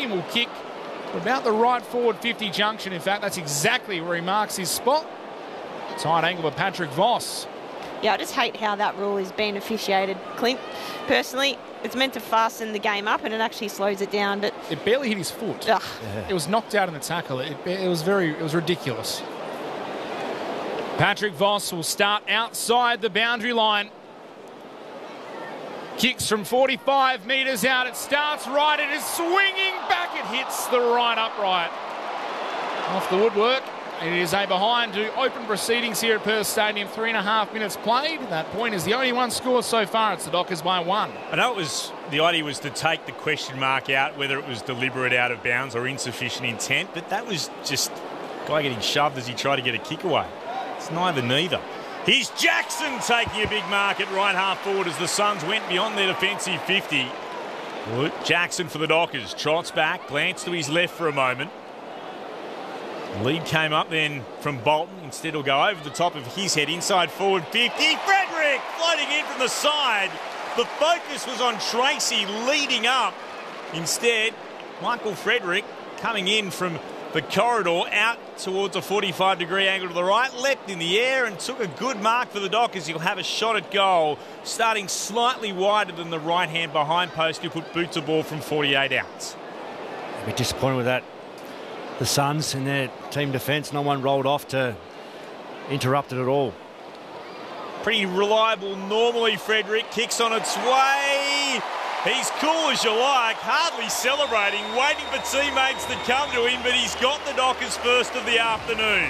and will kick to about the right forward 50 junction. In fact, that's exactly where he marks his spot. Tight angle by Patrick Voss. Yeah, I just hate how that rule is being officiated, Clint. Personally, it's meant to fasten the game up and it actually slows it down, but it barely hit his foot. Yeah. It was knocked out in the tackle. It was ridiculous. Patrick Voss will start outside the boundary line. Kicks from 45 metres out. It starts right. It is swinging back. It hits the right upright. Off the woodwork. It is a behind to open proceedings here at Perth Stadium. 3.5 minutes played. That point is the only one score so far. It's the Dockers by 1. I know the idea was to take the question mark out, whether it was deliberate out of bounds or insufficient intent, but that was just a guy getting shoved as he tried to get a kick away. It's neither. Here's Jackson taking a big mark at right half forward as the Suns went beyond their defensive 50. Luke Jackson for the Dockers. Trots back, glanced to his left for a moment. Lead came up then from Bolton. Instead he'll go over the top of his head, inside forward 50. Frederick floating in from the side. The focus was on Tracy leading up. Instead, Michael Frederick coming in from the corridor out towards a 45-degree angle to the right, leapt in the air and took a good mark for the Dockers. He'll have a shot at goal, starting slightly wider than the right-hand behind post. He'll put boots of ball from 48 out. A bit disappointed with that. The Suns in their team defence, no one rolled off to interrupt it at all. Pretty reliable normally. Frederick kicks on its way. He's cool as you like, hardly celebrating, waiting for teammates to come to him, but he's got the Dockers first of the afternoon.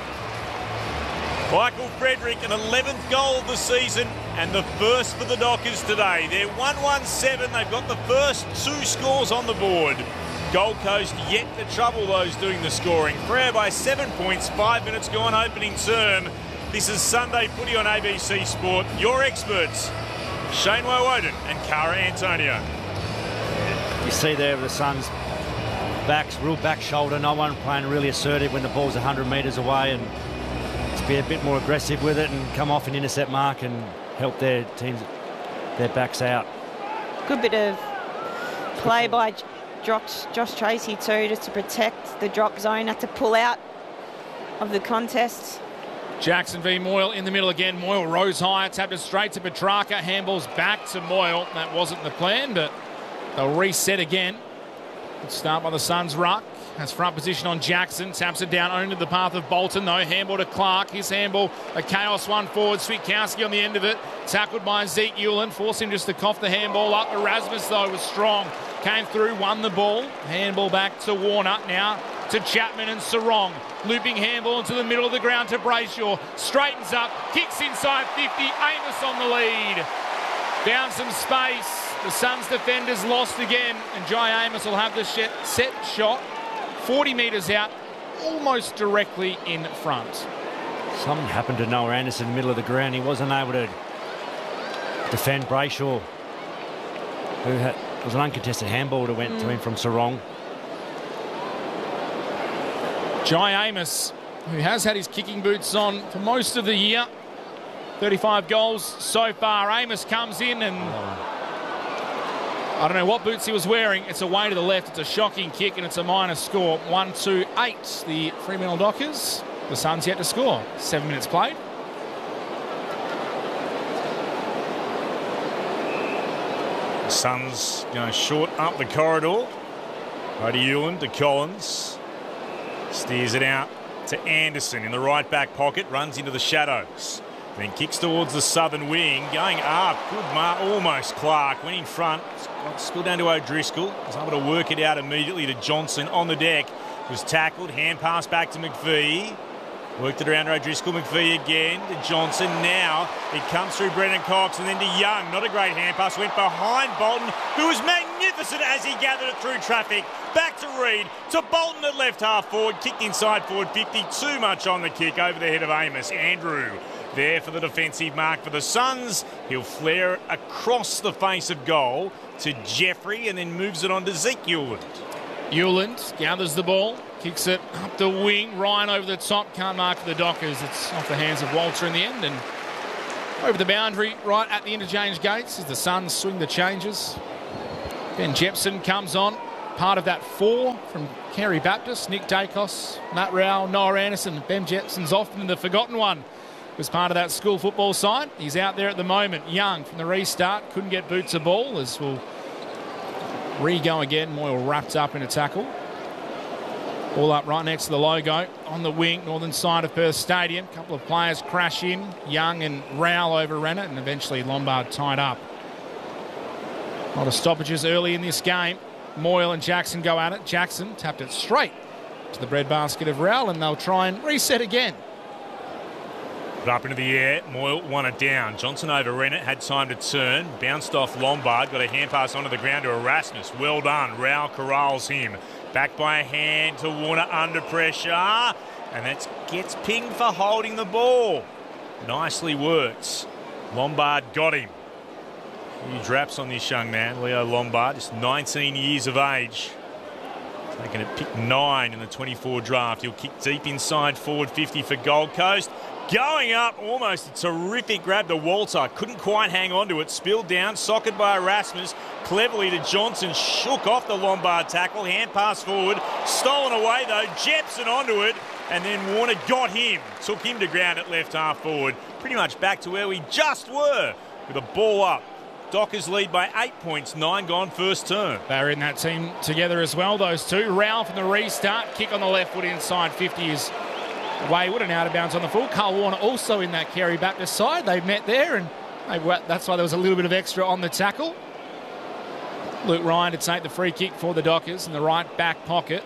Michael Frederick, an 11th goal of the season and the first for the Dockers today. They're 1-1-7. They've got the first 2 scores on the board. Gold Coast yet to trouble those doing the scoring. Freo by 7 points, 5 minutes gone opening term. This is Sunday Footy on ABC Sport. Your experts, Shane Woewodin and Cara Antonio. You see there the Suns' backs, real back shoulder. No one playing really assertive when the ball's 100 metres away, and to be a bit more aggressive with it and come off an intercept mark and help their teams, their backs out. Good bit of play by Josh Tracy too, just to protect the drop zone, had to pull out of the contest. Jackson v Moyle in the middle again. Moyle rose high, tapped it straight to Petrarca. Handballs back to Moyle. That wasn't the plan, but they'll reset again. Good start by the Suns. Ruck has front position on Jackson. Taps it down only the path of Bolton, though. Handball to Clark. His handball, a chaos one forward. Switkowski on the end of it. Tackled by Zeke Ulan. Forced him just to cough the handball up. Erasmus, though, was strong. Came through, won the ball. Handball back to Warner. Now to Chapman and Sarong. Looping handball into the middle of the ground to Brayshaw. Straightens up. Kicks inside 50. Amos on the lead. Found some space. The Suns defenders lost again. And Jai Amos will have the set shot 40 metres out, almost directly in front. Something happened to Noah Anderson in the middle of the ground. He wasn't able to defend Brayshaw, it was an uncontested handball that went to him from Sarong. Jai Amos, who has had his kicking boots on for most of the year. 35 goals so far. Amos comes in and I don't know what boots he was wearing. It's away to the left. It's a shocking kick and it's a minor score. 1-2-8. The Fremantle Dockers. The Suns yet to score. 7 minutes played. The Suns going short up the corridor. Right to Ewan, to Collins. Steers it out to Anderson in the right back pocket. Runs into the shadows. Then kicks towards the southern wing. Going up. Good mark. Almost Clark. Went in front. Still down to O'Driscoll. Was able to work it out immediately to Johnson on the deck. Was tackled. Hand pass back to McVie. Worked it around to O'Driscoll. McVie again to Johnson. Now it comes through Brendan Cox and then to Young. Not a great hand pass. Went behind Bolton, who was magnificent as he gathered it through traffic. Back to Reid. To Bolton at left half forward. Kicked inside forward 50. Too much on the kick over the head of Amos. Andrew there for the defensive mark for the Suns. He'll flare across the face of goal to Jeffrey and then moves it on to Zeke Uland. Uland gathers the ball, kicks it up the wing. Ryan over the top, can't mark for the Dockers. It's off the hands of Walter in the end and over the boundary right at the interchange gates as the Suns swing the changes. Ben Jepson comes on. part of that 4 from Kerry Baptist, Nick Dacos, Matt Rowell, Noah Anderson, Ben Jepson's often the forgotten one. Was part of that school football side. He's out there at the moment. Young from the restart. Couldn't get boots of ball as we'll re-go again. Moyle wrapped up in a tackle. All up right next to the logo on the wing, northern side of Perth Stadium. A couple of players crash in. Young and Rowell overran it, and eventually Lombard tied up. A lot of stoppages early in this game. Moyle and Jackson go at it. Jackson tapped it straight to the breadbasket of Rowell, and they'll try and reset again. Up into the air, Moyle won it down. Johnson overran it, had time to turn, bounced off Lombard, got a hand pass onto the ground to Erasmus. Well done. Rowell corrals him. Back by a hand to Warner under pressure, and that gets pinged for holding the ball. Nicely worked. Lombard got him. Huge raps on this young man, Leo Lombard, just 19 years of age. Taking it pick 9 in the 24 draft. He'll kick deep inside forward 50 for Gold Coast. Going up, almost a terrific grab to Walter. Couldn't quite hang on to it. Spilled down, socked by Erasmus. Cleverly to Johnson. Shook off the Lombard tackle. Hand pass forward. Stolen away though. Jepson onto it. And then Warner got him. Took him to ground at left half forward. Pretty much back to where we just were. With a ball up. Dockers lead by 8 points. 9 gone first term. They're in that team together as well, those two. Rowell from the restart. Kick on the left foot inside 50 is wayward and out of bounds on the full. Carl Warner also in that Kerry Baptist side. They met there, and that's why there was a little bit of extra on the tackle. Luke Ryan to take the free kick for the Dockers in the right back pocket.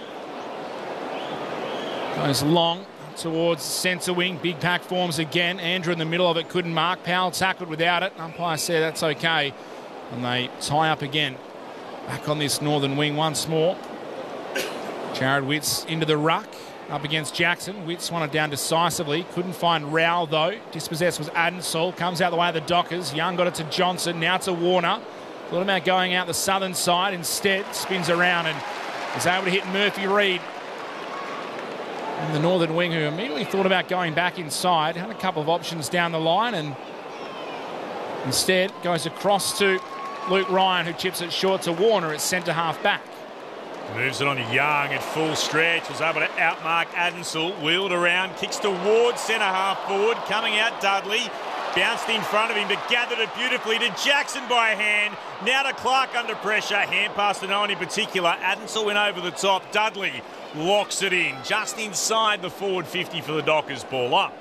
Goes long towards centre wing. Big pack forms again. Andrew in the middle of it couldn't mark. Powell tackled without it. Umpire said that's okay. And they tie up again. Back on this northern wing once more. Jared Witts into the ruck. Up against Jackson. Witts won it down decisively. Couldn't find Rowell though. Dispossessed was Adensall. Comes out the way of the Dockers. Young got it to Johnson. Now to Warner. Thought about going out the southern side. Instead, spins around and is able to hit Murphy Reid. And the northern wing, who immediately thought about going back inside. Had a couple of options down the line and instead goes across to Luke Ryan, who chips it short to Warner at centre half back. Moves it on to Young at full stretch. Was able to outmark Adensall. Wheeled around. Kicks towards centre half forward. Coming out Dudley. Bounced in front of him but gathered it beautifully to Jackson by hand. Now to Clark under pressure. Hand pass to no one in particular. Adensall went over the top. Dudley locks it in. Just inside the forward 50 for the Dockers. Ball up.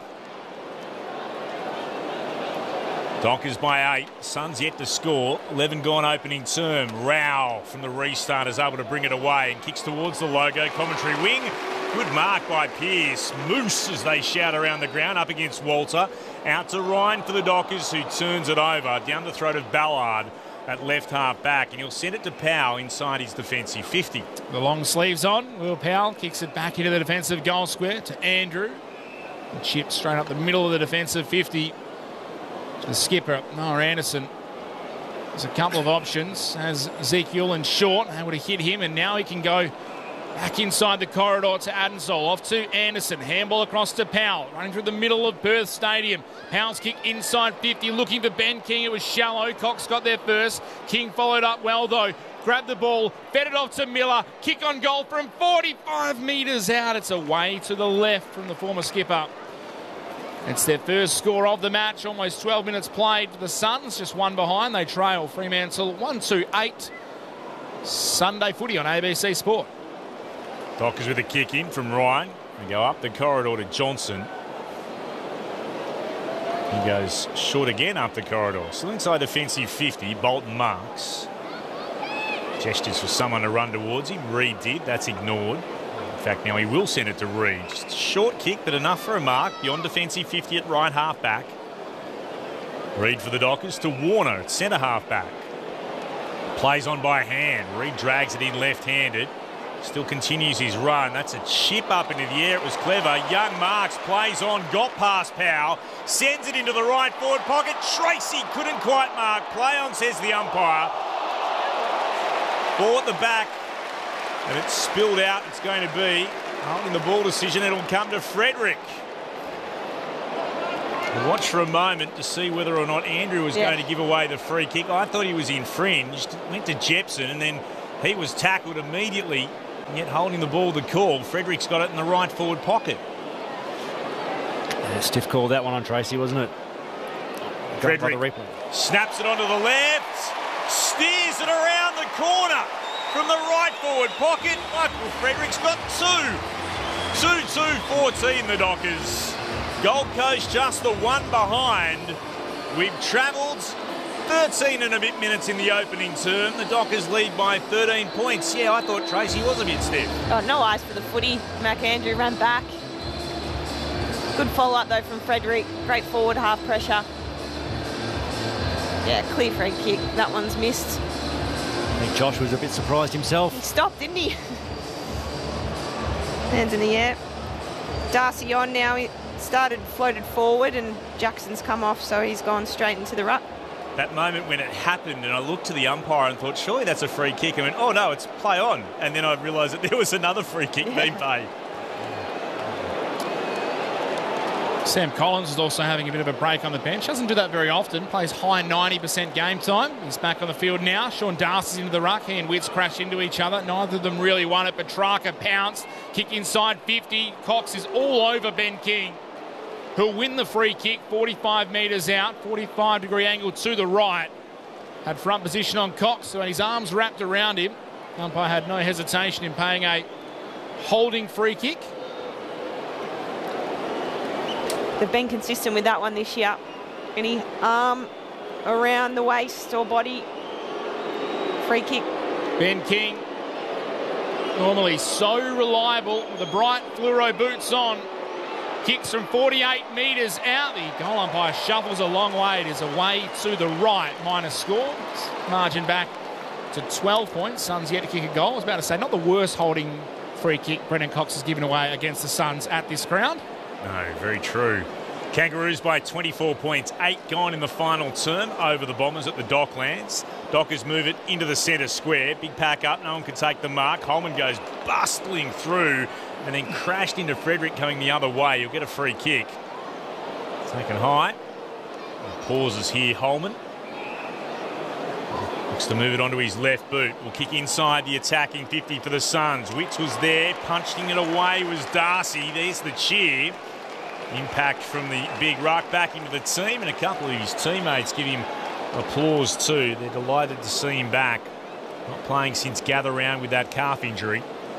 Dockers by 8. Suns yet to score. 11 gone opening term. Rowell from the restart is able to bring it away and kicks towards the logo. Commentary wing. Good mark by Pearce. Moose as they shout around the ground up against Walter. Out to Ryan for the Dockers who turns it over. Down the throat of Ballard at left half back. And he'll send it to Powell inside his defensive 50. The long sleeves on. Will Powell kicks it back into the defensive goal square to Andrew. And chip straight up the middle of the defensive 50. The skipper, Noah Anderson. There's a couple of options. Has Ezekiel and Short able to hit him, and now he can go back inside the corridor to Adensall. Off to Anderson. Handball across to Powell. Running through the middle of Perth Stadium. Powell's kick inside 50. Looking for Ben King. It was shallow. Cox got there first. King followed up well, though. Grabbed the ball. Fed it off to Miller. Kick on goal from 45 metres out. It's away to the left from the former skipper. It's their first score of the match. Almost 12 minutes played for the Suns. Just one behind. They trail Fremantle 1-2-8. Sunday footy on ABC Sport. Dockers with a kick in from Ryan. They go up the corridor to Johnson. He goes short again up the corridor. Still inside defensive 50. Bolton marks. Gestures for someone to run towards him. Reid did. That's ignored. In fact, now he will send it to Reid. Just a short kick, but enough for a mark. Beyond defensive 50 at right half back. Reid for the Dockers to Warner at centre half back. Plays on by hand. Reid drags it in left-handed. Still continues his run. That's a chip up into the air. It was clever. Young marks, plays on, got past Powell. Sends it into the right forward pocket. Tracy couldn't quite mark. Play on, says the umpire. Ball at the back. And it's spilled out. It's going to be holding the ball decision. It'll come to Frederick. We'll watch for a moment to see whether or not Andrew was going to give away the free kick. I thought he was infringed. Went to Jepson and then He was tackled immediately, yet holding the ball the call. Frederick's got it in the right forward pocket. Yeah, stiff call that one on Tracy, wasn't it? Frederick snaps it onto the left, steers it around the corner from the right forward pocket. Michael Frederick's got 2-2-14 the Dockers. Gold Coast just the one behind. We've travelled 13 and a bit minutes in the opening term. The Dockers lead by 13 points. Yeah, I thought Tracy was a bit stiff. Oh, no eyes for the footy. McAndrew ran back. Good follow-up, though, from Frederick. Great forward, half pressure. Yeah, clear free kick. That one's missed. I think Josh was a bit surprised himself. He stopped, didn't he? Hands in the air. Darcy on now. He floated forward, and Jackson's come off, so he's gone straight into the ruck. That moment when it happened, and I looked to the umpire and thought, surely that's a free kick. I went, oh no, it's play on. And then I realised that there was another free kick being paid. Sam Collins is also having a bit of a break on the bench. Doesn't do that very often. Plays high 90% game time. He's back on the field now. Sean Darcy's into the ruck. He and Witts crash into each other. Neither of them really won it. Petrarca pounced. Kick inside 50. Cox is all over Ben King, who'll win the free kick. 45 metres out. 45-degree angle to the right. Had front position on Cox, so his arms wrapped around him. Umpire had no hesitation in paying a holding free kick. They've been consistent with that one this year. Any arm around the waist or body. Free kick. Ben King, normally so reliable with the bright fluoro boots on. Kicks from 48 metres out. The goal umpire shuffles a long way. It is away to the right. Minor score. Margin back to 12 points. Suns yet to kick a goal. I was about to say, not the worst holding free kick Brendan Cox has given away against the Suns at this ground. No, very true. Kangaroos by 24 points. 8 gone in the final term over the Bombers at the Docklands. Dockers move it into the centre square. Big pack up. No one can take the mark. Holman goes bustling through and then crashed into Frederick coming the other way. He'll get a free kick. Taken high. Pauses here, Holman. Looks to move it onto his left boot. Will kick inside the attacking 50 for the Suns. Witts was there. Punching it away was Darcy. There's the cheer. Impact from the big ruck back into the team, and a couple of his teammates give him applause too. They're delighted to see him back. Not playing since gather round with that calf injury.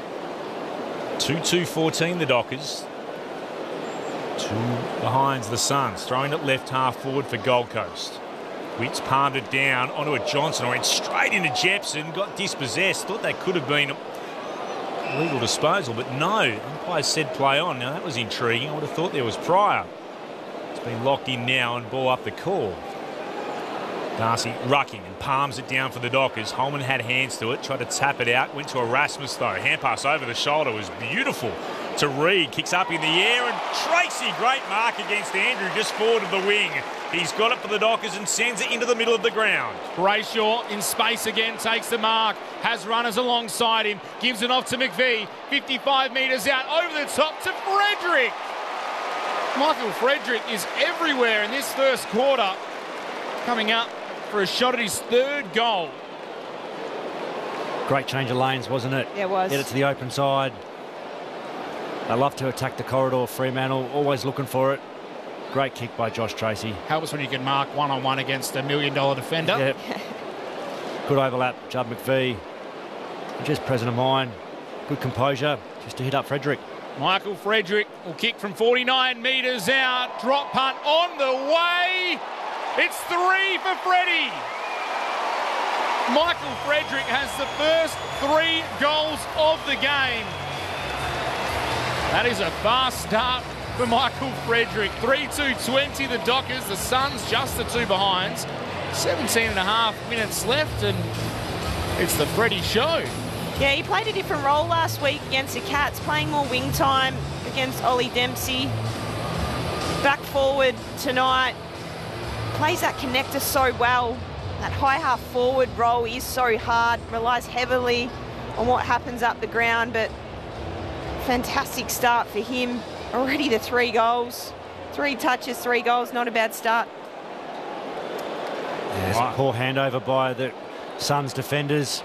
2-2-14 the Dockers. 2 behind the Suns. Throwing it left half forward for Gold Coast. Witts palmed it down onto a Johnson, or went straight into Jepson, got dispossessed. Thought that could have been legal disposal, but no. Umpire said play on. Now that was intriguing. I would have thought there was prior. It's been locked in now and ball up the call. Darcy rucking and palms it down for the Dockers. Holman had hands to it, tried to tap it out, went to Erasmus though. Hand pass over the shoulder was beautiful to Reed. Kicks up in the air, and Tracy, great mark against Andrew just forward of the wing. He's got it for the Dockers and sends it into the middle of the ground. Brayshaw in space again, takes the mark, has runners alongside him, gives it off to McVie, 55 metres out, over the top to Frederick. Michael Frederick is everywhere in this first quarter, coming up for a shot at his 3rd goal. Great change of lanes, wasn't it? Yeah, it was. Get it to the open side. They love to attack the corridor. Fremantle always looking for it. Great kick by Josh Tracy. Helps when you can mark one-on-one against a $1 million defender. Yep. Good overlap, Judd McVie. Just present of mind. Good composure, just to hit up Frederick. Michael Frederick will kick from 49 metres out. Drop punt on the way. It's 3 for Freddie. Michael Frederick has the first 3 goals of the game. That is a fast start for Michael Frederick. 3-2-20 the Dockers. The Suns just the 2 behinds. 17.5 minutes left, and it's the Freddie show. Yeah, he played a different role last week against the Cats, playing more wing time against Ollie Dempsey. Back forward tonight. Plays that connector so well. That high half forward role is so hard. Relies heavily on what happens up the ground, but fantastic start for him. Already the 3 goals. 3 touches, 3 goals, not a bad start. There's a poor handover by the Suns defenders.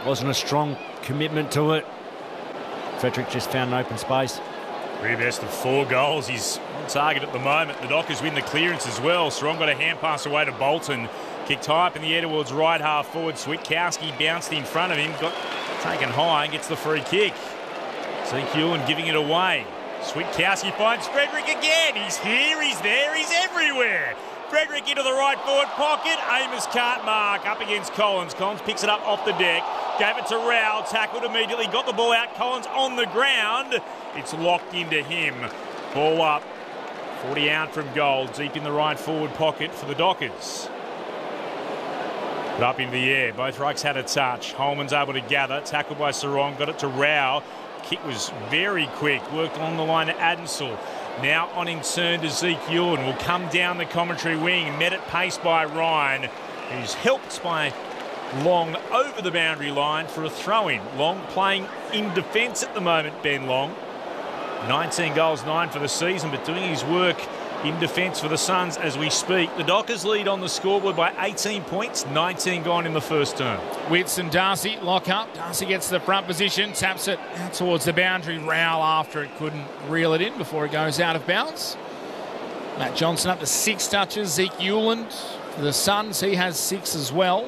Wasn't a strong commitment to it. Frederick just found an open space. Career best of 4 goals. He's on target at the moment. The Dockers win the clearance as well. Sarong got a hand pass away to Bolton. Kicked high up in the air towards right half forward. Switkowski bounced in front of him. Got taken high and gets the free kick. Zeke Hewlin giving it away. Switkowski finds Frederick again. He's here, he's there, he's everywhere. Frederick into the right forward pocket. Amos can't mark up against Collins. Collins picks it up off the deck. Gave it to Rowell. Tackled immediately. Got the ball out. Collins on the ground. It's locked into him. Ball up. 40 out from goal. Deep in the right forward pocket for the Dockers. But up in the air. Both rucks had a touch. Holman's able to gather. Tackled by Sarong. Got it to Rowell. Kick was very quick. Worked on the line to Adensel. Now on in turn to Zeke Hewlin. Will come down the commentary wing. Met at pace by Ryan, who's helped by Long over the boundary line for a throw-in. Long playing in defence at the moment, Ben Long. 19 goals, 9 for the season, but doing his work in defence for the Suns as we speak. The Dockers lead on the scoreboard by 18 points, 19 gone in the first term. Witts and Darcy lock up. Darcy gets the front position, taps it out towards the boundary. Rowell after it couldn't reel it in before it goes out of bounds. Matt Johnson up to 6 touches. Zeke Hewlin for the Suns, he has 6 as well.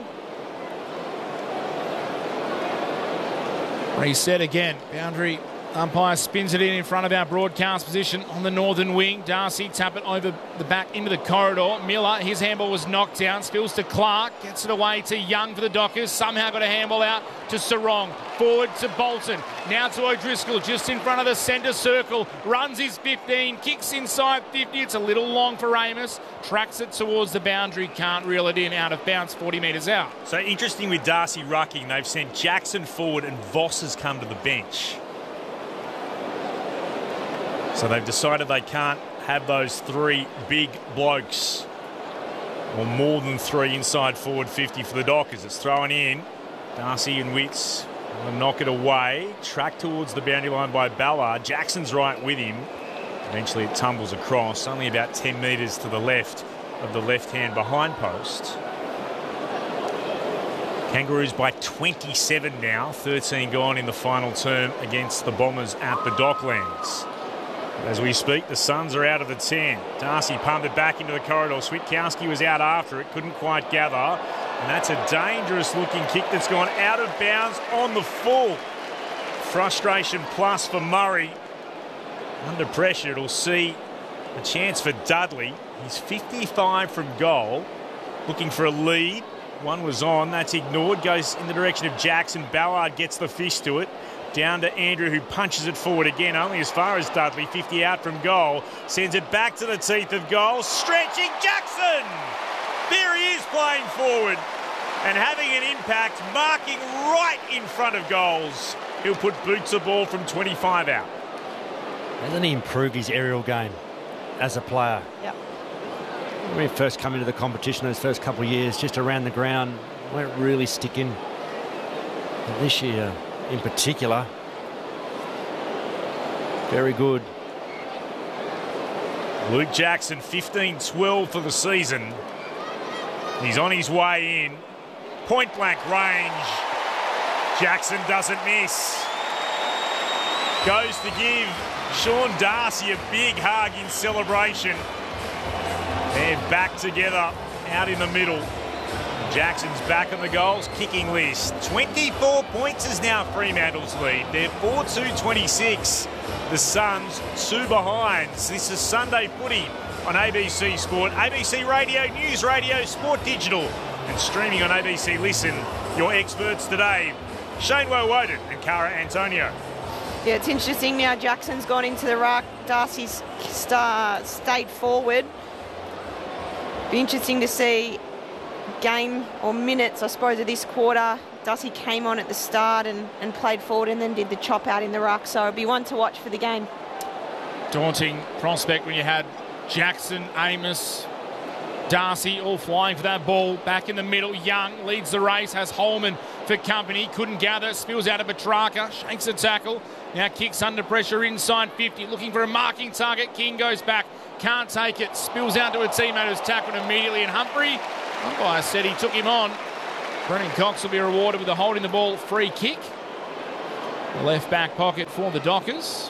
Reset again. Boundary umpire spins it in front of our broadcast position on the northern wing. Darcy tap it over the back into the corridor. Miller, his handball was knocked down. Spills to Clark. Gets it away to Young for the Dockers. Somehow got a handball out to Sarong. Forward to Bolton. Now to O'Driscoll just in front of the centre circle. Runs his 15. Kicks inside 50. It's a little long for Amos. Tracks it towards the boundary. Can't reel it in. Out of bounds 40 metres out. So interesting with Darcy rucking. They've sent Jackson forward and Voss has come to the bench. So they've decided they can't have those 3 big blokes or more than 3 inside forward 50 for the Dockers. It's thrown in. Darcy and Witts will knock it away. Tracked towards the boundary line by Ballard. Jackson's right with him. Eventually it tumbles across, only about 10 metres to the left of the left-hand behind post. Kangaroos by 27 now. 13 gone in the final term against the Bombers at the Docklands. As we speak, the Suns are out of the 10. Darcy pumped it back into the corridor. Switkowski was out after it, couldn't quite gather. And that's a dangerous-looking kick that's gone out of bounds on the full. Frustration plus for Murray. Under pressure, it'll see a chance for Dudley. He's 55 from goal, looking for a lead. One was on, that's ignored. Goes in the direction of Jackson. Ballard gets the fist to it. Down to Andrew, who punches it forward again, only as far as Dudley. 50 out from goal. Sends it back to the teeth of goal. Stretching Jackson! There he is playing forward and having an impact, marking right in front of goals. He'll put boots of ball from 25 out. Hasn't he improved his aerial game as a player? Yep. When we first come into the competition those first couple of years, just around the ground, weren't really sticking. But this year, in particular, very good. Luke Jackson, 15-12 for the season. He's on his way in. Point blank range. Jackson doesn't miss. Goes to give Sean Darcy a big hug in celebration. They're back together out in the middle. Jackson's back on the goals kicking list. 24 points is now Fremantle's lead. They're 4-2-26. The Suns 2 behinds. This is Sunday Footy on ABC Sport, ABC Radio, News Radio, Sport Digital, and streaming on ABC Listen. Your experts today, Shane Woewodin and Cara Antonio. Yeah, it's interesting now. Jackson's gone into the ruck. Darcy's stayed forward. Be interesting to see game or minutes, I suppose, of this quarter. Darcy came on at the start and played forward and then did the chop out in the ruck. So it'll be one to watch for the game. Daunting prospect when you had Jackson, Amos, Darcy all flying for that ball. Back in the middle, Young leads the race, has Holman for company. Couldn't gather, spills out of Petrarca, shakes a tackle. Now kicks under pressure inside 50, looking for a marking target. King goes back, can't take it, spills out to a teammate who's tackled immediately. And Humphrey, umpire said he took him on. Brennan Cox will be rewarded with a holding the ball free kick. The left back pocket for the Dockers.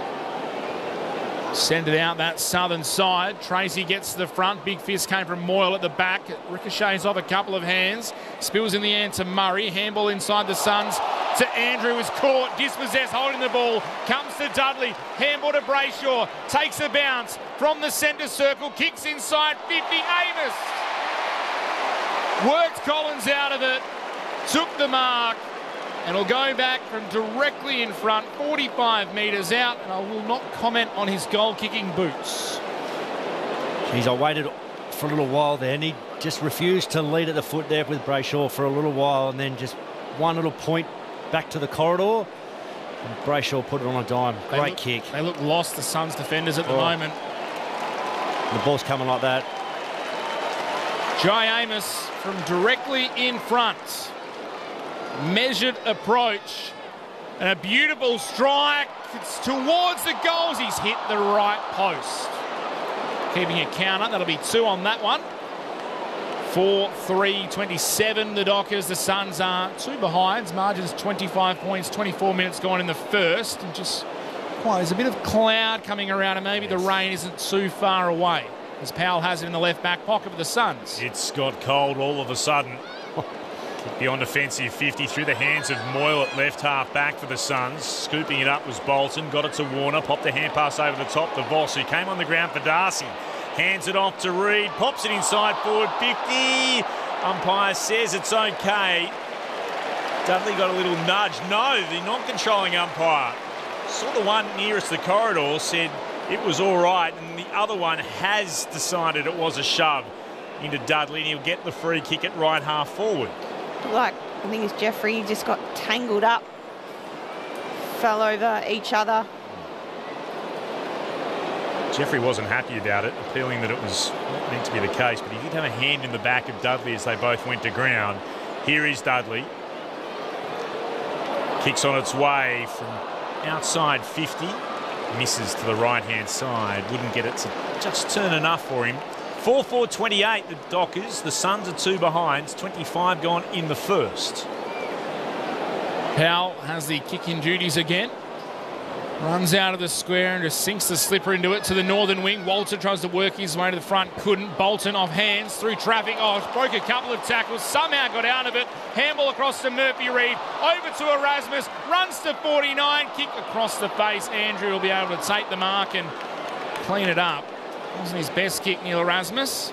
Send it out that southern side. Tracy gets to the front. Big fist came from Moyle at the back. Ricochets off a couple of hands. Spills in the end to Murray. Handball inside the Suns to Andrew, is caught, dispossessed, holding the ball. Comes to Dudley. Handball to Brayshaw. Takes a bounce from the centre circle. Kicks inside 50. Amos worked Collins out of it. Took the mark. And will go back from directly in front, 45 metres out, and I will not comment on his goal-kicking boots. Jeez, I waited for a little while there, and he just refused to lead at the foot there with Brayshaw for a little while, and then just one little point back to the corridor, and Brayshaw put it on a dime. Great kick. They look lost, the Suns defenders at the moment. The ball's coming like that. Jai Amos from directly in front. Measured approach and a beautiful strike. It's towards the goals. He's hit the right post. Keeping a counter. That'll be 2 on that one. 4-3-27 the Dockers. The Suns are 2 behind. Margin's 25 points. 24 minutes gone in the first. And just there's a bit of cloud coming around, and maybe the rain isn't too far away, as Powell has it in the left back pocket of the Suns. It's got cold all of a sudden. Beyond offensive 50 through the hands of Moyle at left half back for the Suns. Scooping it up was Bolton. Got it to Warner. Popped the hand pass over the top to Voss, who came on the ground for Darcy. Hands it off to Reed. Pops it inside forward 50. Umpire says it's okay. Dudley got a little nudge. No, the non-controlling umpire saw the one nearest the corridor, said it was all right, and the other one has decided it was a shove into Dudley, and he'll get the free kick at right half forward. I think it's Jeffrey just got tangled up, fell over each other. Jeffrey wasn't happy about it, appealing that it was meant to be the case, but he did have a hand in the back of Dudley as they both went to ground. Here is Dudley. Kicks on its way from outside 50. Misses to the right-hand side. Wouldn't get it to just turn enough for him. 4-4-28, the Dockers. The Suns are 2 behind. 25 gone in the first. Powell has the kicking duties again. Runs out of the square and just sinks the slipper into it to the northern wing. Walter tries to work his way to the front. Couldn't. Bolton off hands through traffic. Broke a couple of tackles. Somehow got out of it. Handball across to Murphy Reid. Over to Erasmus. Runs to 49. Kick across the face. Andrew will be able to take the mark and clean it up. Wasn't his best kick, Neil Erasmus.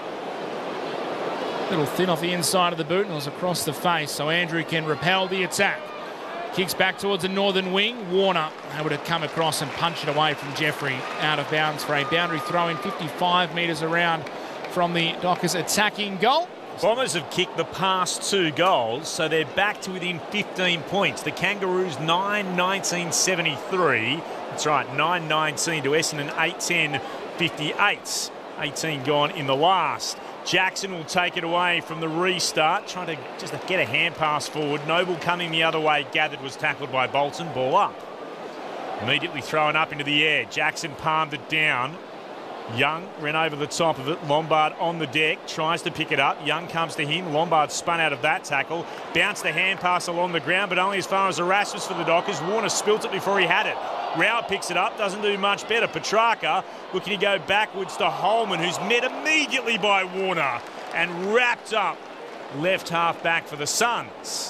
A little thin off the inside of the boot and it was across the face, so Andrew can repel the attack. Kicks back towards the northern wing. Warner able to come across and punch it away from Jeffrey out of bounds for a boundary throw in 55 metres around from the Dockers attacking goal. Bombers have kicked the past 2 goals, so they're back to within 15 points. The Kangaroos 9-19-73. That's right, 9-19 to Essendon 8-10-58. 18 gone in the last. Jackson will take it away from the restart, trying to just get a hand pass forward. Noble coming the other way, gathered, was tackled by Bolton. Ball up. Immediately thrown up into the air. Jackson palmed it down. Young ran over the top of it. Lombard on the deck, tries to pick it up. Young comes to him. Lombard spun out of that tackle. Bounced the hand pass along the ground, but only as far as Erasmus for the Dockers. Warner spilt it before he had it. Rao picks it up, doesn't do much better. Petrarca looking to go backwards to Holman, who's met immediately by Warner and wrapped up left half back for the Suns.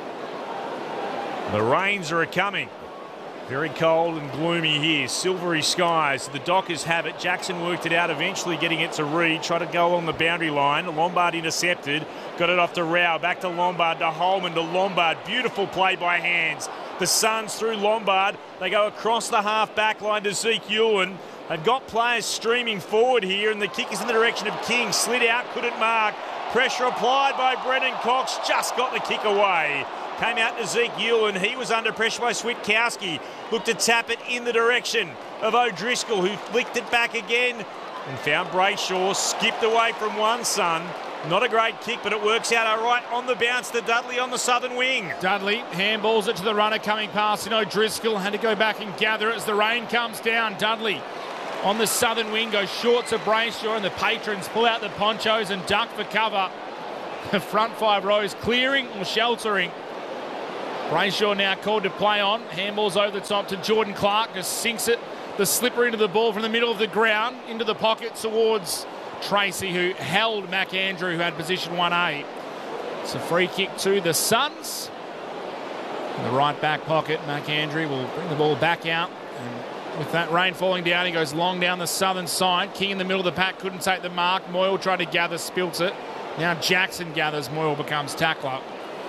The rains are a-coming. Very cold and gloomy here. Silvery skies. The Dockers have it. Jackson worked it out, eventually getting it to Reid. Tried to go along the boundary line. Lombard intercepted. Got it off to Rao. Back to Lombard, to Holman, to Lombard. Beautiful play by hands. The Suns through Lombard. They go across the half-back line to Zeke Ewan. They've got players streaming forward here, and the kick is in the direction of King. Slid out, couldn't mark. Pressure applied by Brennan Cox. Just got the kick away. Came out to Zeke Ewan. He was under pressure by Switkowski. Looked to tap it in the direction of O'Driscoll, who flicked it back again and found Brayshaw. Skipped away from one Sun. Not a great kick, but it works out all right on the bounce to Dudley on the southern wing. Dudley handballs it to the runner coming past, and O'Driscoll had to go back and gather it as the rain comes down. Dudley on the southern wing goes short to Brayshaw, and the patrons pull out the ponchos and duck for cover. The front 5 rows clearing or sheltering. Brayshaw now called to play on. Handballs over the top to Jordan Clark. Just sinks it. The slipper into the ball from the middle of the ground into the pocket towards Tracy, who held McAndrew, who had position 1A. It's a free kick to the Suns. In the right back pocket, McAndrew will bring the ball back out. And with that rain falling down, he goes long down the southern side. King in the middle of the pack couldn't take the mark. Moyle tried to gather, spilt it. Now Jackson gathers. Moyle becomes tackler.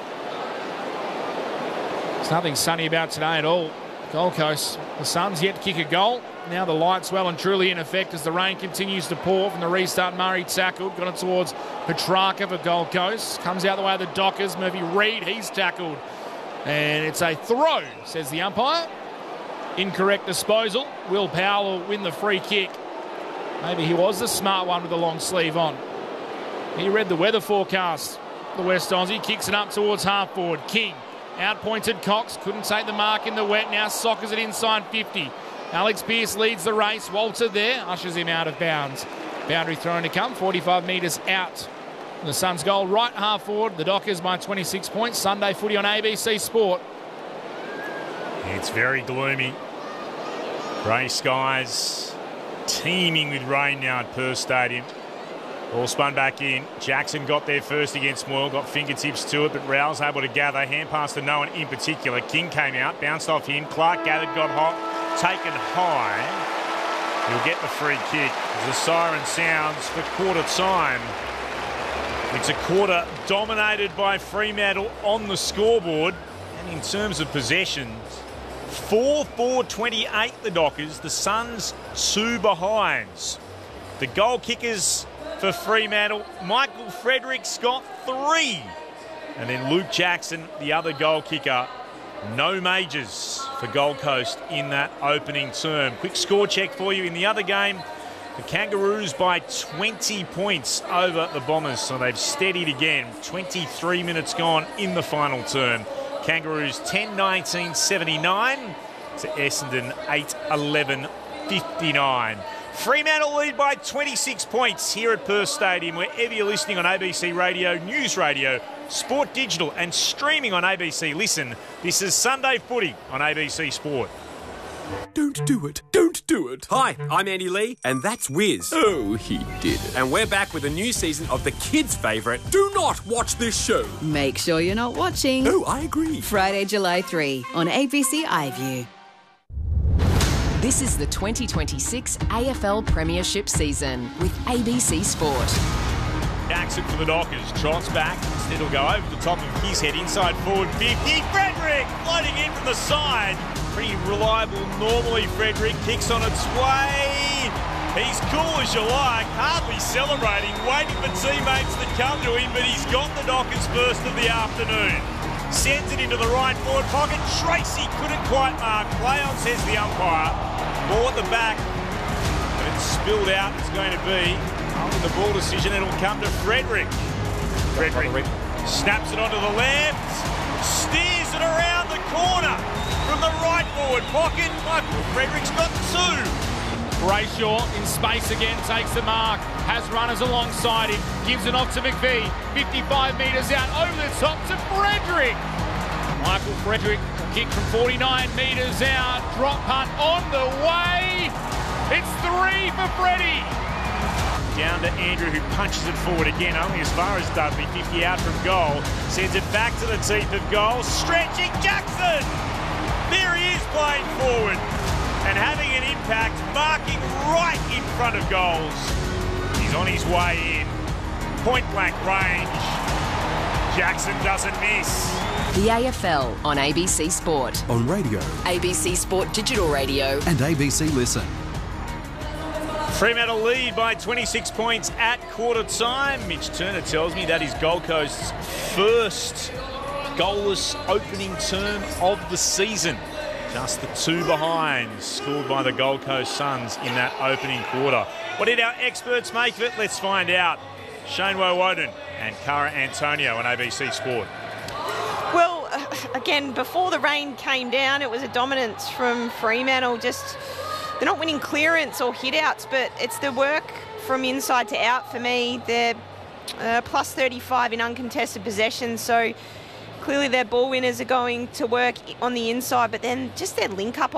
There's nothing sunny about today at all. Gold Coast, the Suns yet to kick a goal. Now the lights well and truly in effect as the rain continues to pour from the restart. Murray tackled, got it towards Petrarca for Gold Coast. Comes out the way of the Dockers. Murphy Reid, he's tackled. And it's a throw, says the umpire. Incorrect disposal. Will Powell will win the free kick. Maybe he was the smart one with the long sleeve on. He read the weather forecast. The West Aussie kicks it up towards half forward. King out-pointed Cox, couldn't take the mark in the wet. Now soccers it inside 50. Alex Pearce leads the race. Walter there, ushers him out of bounds. Boundary thrown to come, 45 metres out. The Suns goal right half forward. The Dockers by 26 points. Sunday footy on ABC Sport. It's very gloomy. Grey skies teeming with rain now at Perth Stadium. Ball spun back in. Jackson got there first against Moyle, got fingertips to it, but Rowell's able to gather. Hand pass to no one in particular. King came out, bounced off him. Clark gathered, got hot, taken high. He'll get the free kick as the siren sounds for quarter time. It's a quarter dominated by Fremantle on the scoreboard. And in terms of possessions, 4-4-28 the Dockers. The Suns 2 behinds. The goal kickers for Fremantle, Michael Fredericks got 3. And then Luke Jackson, the other goal kicker. No majors for Gold Coast in that opening term. Quick score check for you in the other game. The Kangaroos by 20 points over the Bombers, so they've steadied again. 23 minutes gone in the final term. Kangaroos 10-19-79 to Essendon 8-11-59. Fremantle lead by 26 points here at Perth Stadium, wherever you're listening on ABC Radio, News Radio, Sport Digital and streaming on ABC Listen. This is Sunday Footy on ABC Sport. Don't do it. Don't do it. Hi, I'm Andy Lee, and that's Wiz. Oh, he did it. And we're back with a new season of the kids' favourite, Do Not Watch This Show. Make sure you're not watching. Oh, I agree. Friday, July 3 on ABC iView. This is the 2026 AFL Premiership season with ABC Sport. Jackson for the Dockers, trots back, instead will go over the top of his head, inside forward 50, Frederick floating in from the side. Pretty reliable normally, Frederick kicks on its way. He's cool as you like, hardly celebrating, waiting for teammates to come to him, but he's got the Dockers first of the afternoon. Sends it into the right forward pocket. Tracy couldn't quite mark. Play on, says the umpire. Ball at the back. But it's spilled out. It's going to be after the ball decision. It'll come to Frederick. Frederick snaps it onto the left. Steers it around the corner from the right forward pocket. Michael Frederick's got 2. Brayshaw in space again, takes the mark, has runners alongside him, gives it off to McVie, 55 metres out, over the top to Frederick. Michael Frederick, kick from 49 metres out, drop punt on the way. It's 3 for Freddie. Down to Andrew, who punches it forward again, only as far as Dudley, 50 out from goal. Sends it back to the teeth of goal, stretching Jackson. There he is playing forward. And having an impact, marking right in front of goals. He's on his way in. Point blank range. Jackson doesn't miss. The AFL on ABC Sport. On radio. ABC Sport Digital Radio. And ABC Listen. Fremantle lead by 26 points at quarter time. Mitch Turner tells me that is Gold Coast's first goalless opening term of the season. Just the 2 behinds scored by the Gold Coast Suns in that opening quarter. What did our experts make of it? Let's find out. Shane Woewodin and Cara Antonio on ABC Sport. Well, again, before the rain came down, it was a dominance from Fremantle. Just, they're not winning clearance or hit-outs, but it's the work from inside to out for me. They're plus 35 in uncontested possession. So clearly their ball winners are going to work on the inside, but then just their link-up